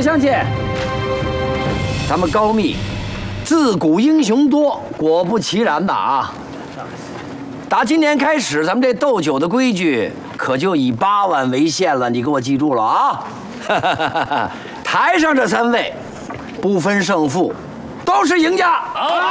乡亲，咱们高密自古英雄多，果不其然呐啊！打今年开始，咱们这斗酒的规矩可就以8万为限了，你给我记住了啊！台上这3位不分胜负，都是赢家。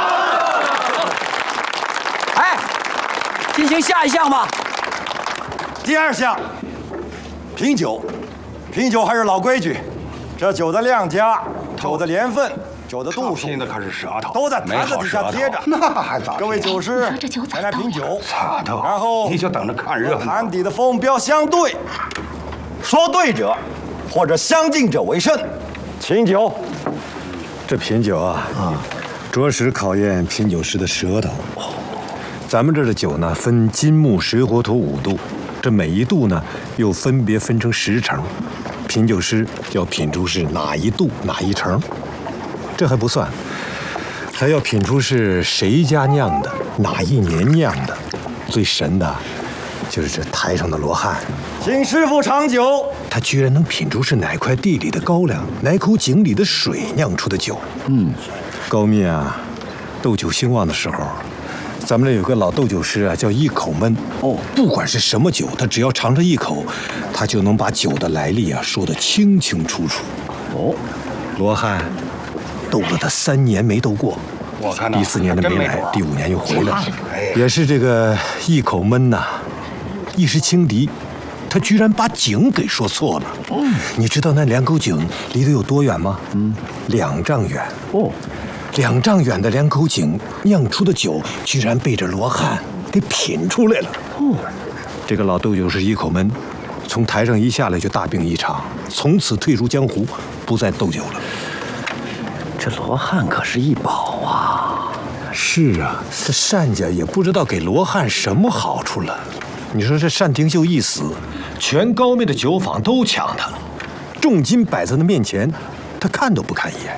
哎，进行下一项吧。 第2项，品酒。品酒还是老规矩，这酒的量价、酒的年份、酒的度数， 拼的可是舌头， 都在坛子底下贴着。 那还咋？ 各位酒师再来品酒，然后你就等着看热闹。 坛底的风标相对，说对者或者相近者为胜。请酒。 这品酒啊，着实考验品酒师的舌头。咱们这儿的酒呢，分金木水火土5度，这每一度呢，又分别分成10成。品酒师要品出是哪一度哪一成，这还不算，还要品出是谁家酿的，哪一年酿的。最神的，就是这台上的罗汉， 请师傅尝酒。 他居然能品出是哪块地里的高粱，哪口井里的水酿出的酒。高密啊，斗酒兴旺的时候，咱们这有个老斗酒师啊，叫一口闷。不管是什么酒，他只要尝上一口，他就能把酒的来历啊说得清清楚楚。罗汉斗了他3年没斗过， 我看第4年的没来，第5年又回来了。也是这个一口闷呐，一时轻敌，他居然把井给说错了。你知道那2口井离得有多远吗？2丈远。2丈远的2口井酿出的酒，居然被这罗汉给品出来了。这个老斗酒师一口闷，从台上一下来就大病一场，从此退出江湖，不再斗酒了。 这罗汉可是一宝啊！ 是啊，这单家也不知道给罗汉什么好处了。你说这单廷秀一死，全高密的酒坊都抢他，重金摆在他面前，他看都不看一眼。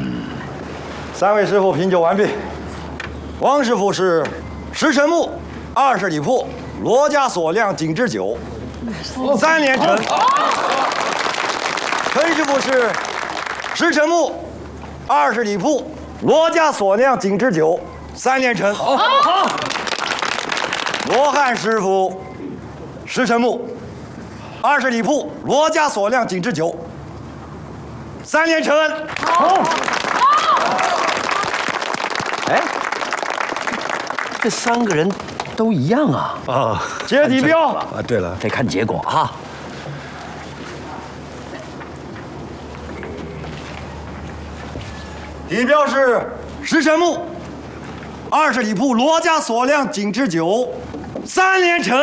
3位师傅品酒完毕。王师傅是10陈木20里铺罗家所酿井之酒，3年陈。陈师傅是10陈木20里铺罗家所酿井之酒，3年陈。罗汉师傅10陈木20里铺罗家所酿井之酒，3年陈。 哎，这3个人都一样啊！ 接底标啊，对了， 得看结果啊！ 底标是10陈木20里铺罗家所酿井之酒，3年陈。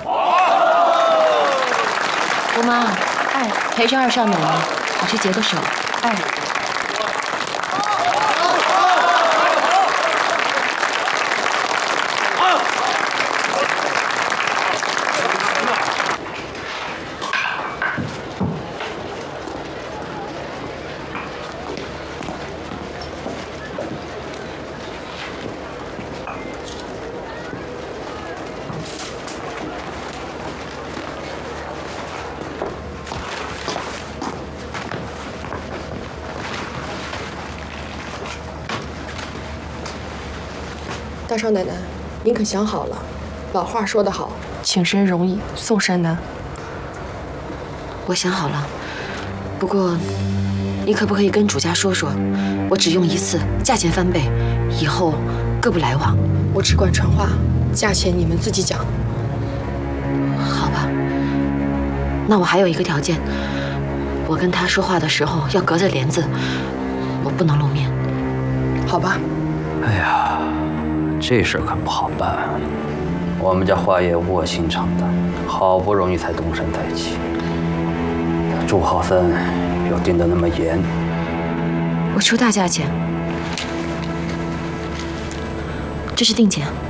姑妈，陪着2少奶奶，我去解个手。 大少奶奶，您可想好了？老话说得好，请神容易送山难。 我想好了，不过你可不可以跟主家说说，我只用1次，价钱翻倍，以后各不来往。 我只管传话，价钱你们自己讲。 好吧，那我还有一个条件，我跟他说话的时候要隔着帘子，我不能露面。 好吧。 哎呀，这事可不好办。我们家花爷卧薪尝胆，好不容易才东山再起，朱浩森又盯得那么严。 我出大价钱，这是定钱。